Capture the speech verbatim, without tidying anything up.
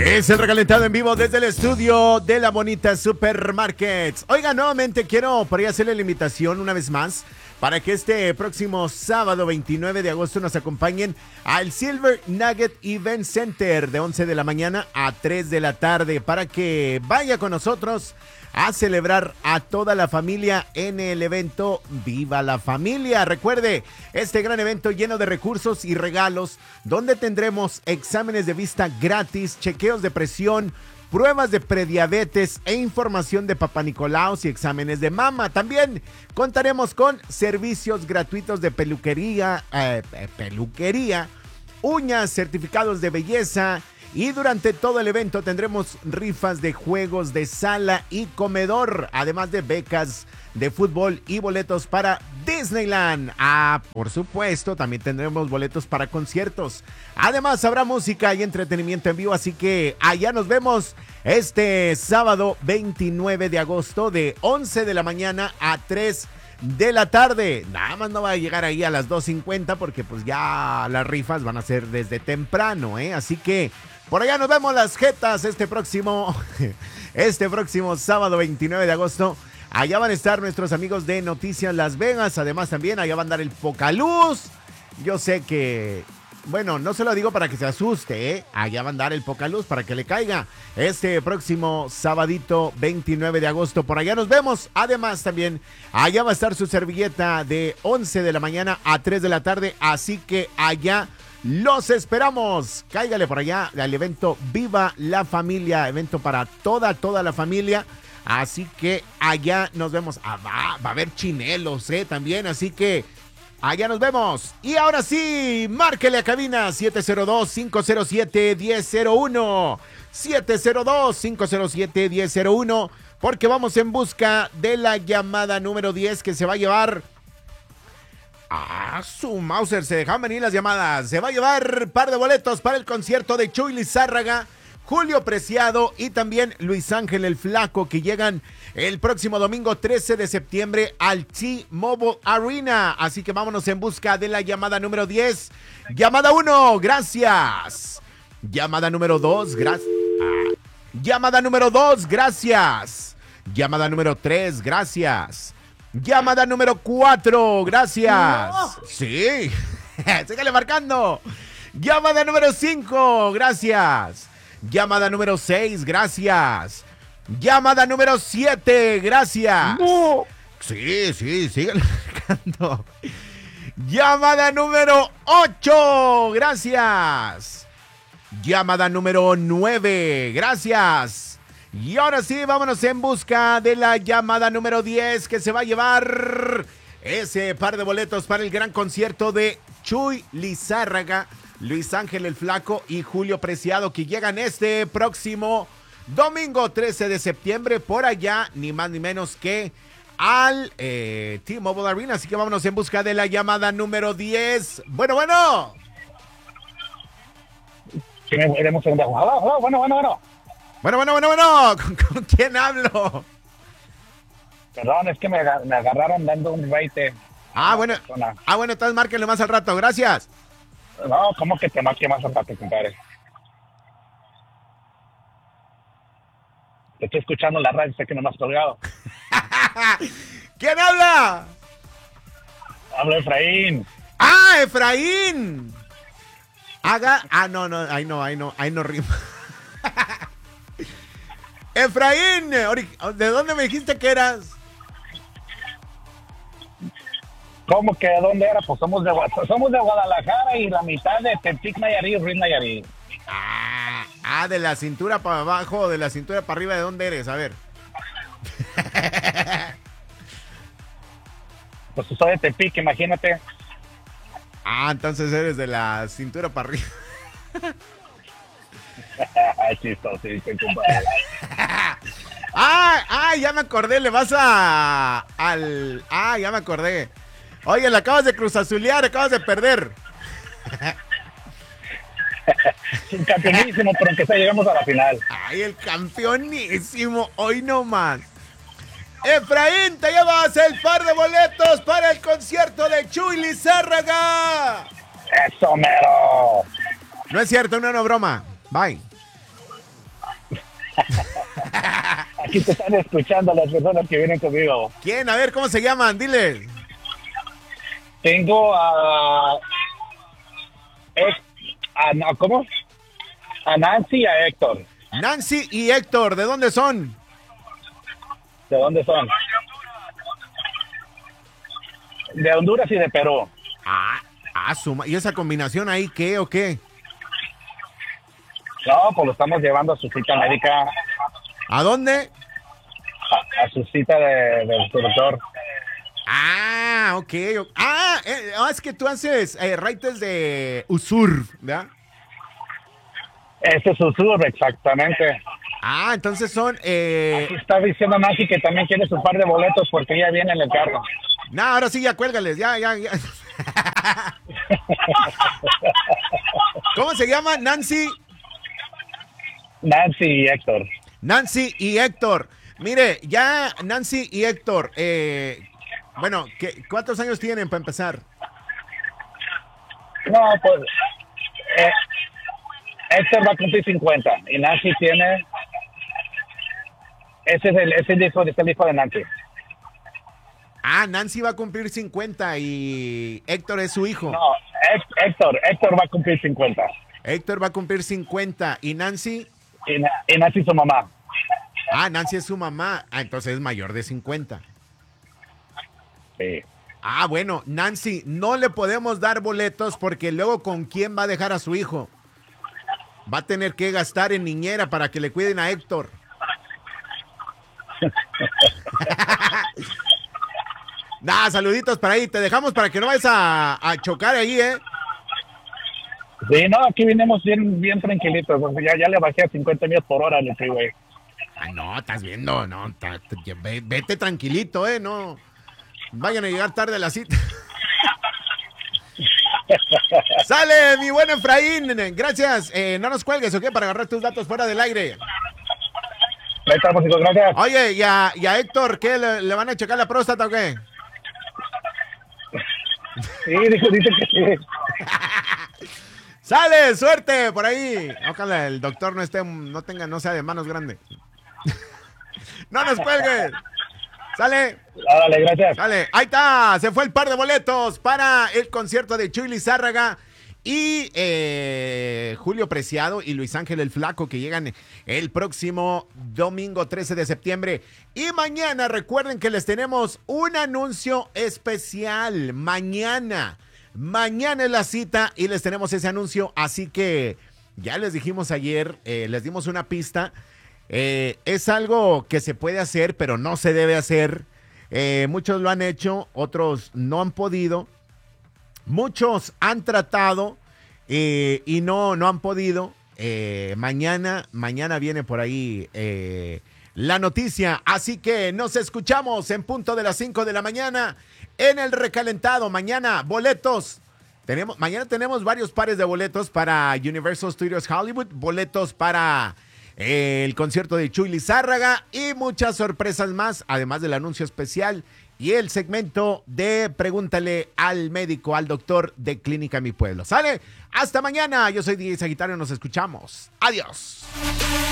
Es el recalentado en vivo desde el estudio de la bonita Supermarkets. Oiga, nuevamente quiero por ahí hacerle la invitación una vez más para que este próximo sábado veintinueve de agosto nos acompañen al Silver Nugget Event Center de once de la mañana a tres de la tarde para que vaya con nosotros a celebrar a toda la familia en el evento Viva la Familia. Recuerde, este gran evento lleno de recursos y regalos, donde tendremos exámenes de vista gratis, chequeos de presión, pruebas de prediabetes e información de Papá Nicolau y exámenes de mama. También contaremos con servicios gratuitos de peluquería, eh, peluquería, uñas, certificados de belleza. Y durante todo el evento tendremos rifas de juegos de sala y comedor, además de becas de fútbol y boletos para Disneyland. Ah, por supuesto, también tendremos boletos para conciertos. Además, habrá música y entretenimiento en vivo, así que allá nos vemos este sábado veintinueve de agosto de once de la mañana a tres de la tarde. Nada más no va a llegar ahí a las dos cincuenta porque pues ya las rifas van a ser desde temprano, ¿eh? Así que por allá nos vemos las jetas este próximo, este próximo sábado veintinueve de agosto. Allá van a estar nuestros amigos de Noticias Las Vegas. Además también allá va a andar el Pocaluz. Yo sé que, bueno, no se lo digo para que se asuste, ¿eh? Allá va a andar el Pocaluz para que le caiga este próximo sabadito veintinueve de agosto. Por allá nos vemos. Además también allá va a estar su servilleta de once de la mañana a tres de la tarde. Así que allá los esperamos. Cáigale por allá al evento Viva la Familia, evento para toda, toda la familia. Así que allá nos vemos. Ah, va, va a haber chinelos, ¿eh? También, así que allá nos vemos. Y ahora sí, márquele a cabina siete cero dos, cinco cero siete, uno cero cero uno. siete cero dos, cinco cero siete, uno cero cero uno. Porque vamos en busca de la llamada número diez que se va a llevar... Ah, su Mauser, se dejan venir las llamadas. Se va a llevar par de boletos para el concierto de Chuy Lizárraga, Julio Preciado y también Luis Ángel el Flaco, que llegan el próximo domingo trece de septiembre al T-Mobile Arena. Así que vámonos en busca de la llamada número diez. Llamada uno, gracias. Llamada número dos, gracias. Ah. Llamada número dos, gracias. Llamada número tres, gracias. Llamada número cuatro, gracias. No. Sí, sígale marcando. Llamada número cinco, gracias. Llamada número seis, gracias. Llamada número siete, gracias. No. Sí, sí, sígale marcando. Llamada número ocho, gracias. Llamada número nueve, gracias. Y ahora sí, vámonos en busca de la llamada número diez que se va a llevar ese par de boletos para el gran concierto de Chuy Lizárraga, Luis Ángel el Flaco y Julio Preciado, que llegan este próximo domingo trece de septiembre por allá, ni más ni menos que al eh, T-Mobile Arena. Así que vámonos en busca de la llamada número diez. Bueno, bueno. Sí, iremos en bueno, bueno, bueno, bueno. Bueno, bueno, bueno, bueno, ¿Con, ¿con quién hablo? Perdón, es que me, me agarraron dando un raite. Ah, bueno, persona. ah, bueno, entonces márquenle más al rato, gracias. No, ¿cómo que te marque más al rato, compadre? Te estoy escuchando en la radio, sé que no me has colgado. ¿Quién habla? Habla Efraín. ¡Ah, Efraín! Haga, ah, no, no, ahí no, ahí no, ahí no rima. Efraín, ¿de dónde me dijiste que eras? ¿Cómo que de dónde era? Pues somos de, somos de Guadalajara y la mitad de Tepic, Nayarit, Ruiz Nayarit. Ah, ah, de la cintura para abajo, de la cintura para arriba, ¿de dónde eres? A ver. Pues soy de Tepic, imagínate. Ah, entonces eres de la cintura para arriba. Chistosito, compadre. ah, ah, ya me acordé, le vas a al ah, ya me acordé. Oye, le acabas de cruzazulear, acabas de perder. Un campeonísimo, pero aunque sea llegamos a la final. Ay, el campeonísimo, hoy no más. Efraín, te llevas el par de boletos para el concierto de Chuy Lizárraga. Eso, mero. No es cierto, no, no, broma. Bye. Aquí te están escuchando las personas que vienen conmigo. ¿Quién? A ver, ¿cómo se llaman? Dile. Tengo a... Es, a no, ¿cómo? A Nancy y a Héctor. Nancy y Héctor, ¿de dónde son? ¿De dónde son? De Honduras y de Perú. Ah, ah, suma. ¿Y esa combinación ahí qué o qué? No, pues lo estamos llevando a su cita médica. ¿A dónde? A, a su cita de, del doctor. Ah, ok. ok. Ah, eh, ah, es que tú haces eh, raites de Usur, ¿verdad? Ese es su sur, exactamente. Ah, entonces son... Eh... Aquí está diciendo Nancy que también quiere su par de boletos porque ella viene en el carro. No, ahora sí, ya cuélgales, ya, ya, ya. ¿Cómo se llama? Nancy. Nancy y Héctor. Nancy y Héctor. Mire, ya Nancy y Héctor, eh, bueno, ¿qué, ¿cuántos años tienen para empezar? No, pues eh, Héctor va a cumplir cincuenta y Nancy tiene... Ese es el, ese es el hijo, es el hijo de Nancy. Ah, Nancy va a cumplir cincuenta y Héctor es su hijo. No, Héctor, Héctor va a cumplir cincuenta. Héctor va a cumplir cincuenta y Nancy... Y, y Nancy su mamá. Ah, Nancy es su mamá. Ah, entonces es mayor de cincuenta. Sí. Ah, bueno, Nancy, no le podemos dar boletos porque luego ¿con quién va a dejar a su hijo? Va a tener que gastar en niñera para que le cuiden a Héctor. Nah, saluditos para ahí. Te dejamos para que no vayas a, a chocar ahí, ¿eh? Sí, no, aquí vinimos bien, bien tranquilitos. Ya, ya le bajé a cincuenta millas por hora en el freeway. Ah, no, estás viendo, no, ta, ta, vete tranquilito, ¿eh? No vayan a llegar tarde a la cita. Sale, mi buen Efraín. Gracias. Eh, no nos cuelgues, ¿ok? Para agarrar tus datos fuera del aire. Ahí estamos, chicos, gracias. Oye, ¿y a, y a Héctor qué? ¿Le, ¿Le van a checar la próstata o qué? Sí, dijo, dice que sí. Sale, suerte por ahí. Ojalá el doctor no esté, no tenga, no sea de manos grandes. No nos cuelgues. Sale. Dale, gracias. Sale. Ahí está. Se fue el par de boletos para el concierto de Chuy Lizárraga y eh, Julio Preciado y Luis Ángel el Flaco, que llegan el próximo domingo trece de septiembre. Y mañana recuerden que les tenemos un anuncio especial. Mañana. Mañana es la cita y les tenemos ese anuncio. Así que ya les dijimos ayer, eh, les dimos una pista. Eh, es algo que se puede hacer, pero no se debe hacer. Eh, muchos lo han hecho, otros no han podido. Muchos han tratado eh, y no, no han podido. Eh, mañana, mañana viene por ahí eh, la noticia. Así que nos escuchamos en punto de las cinco de la mañana en el recalentado. Mañana, boletos. Tenemos, mañana tenemos varios pares de boletos para Universal Studios Hollywood, boletos para eh, el concierto de Chuy Lizárraga y muchas sorpresas más, además del anuncio especial y el segmento de Pregúntale al médico, al doctor de Clínica Mi Pueblo. ¿Sale? Hasta mañana. Yo soy D J Sagitario. Nos escuchamos. Adiós.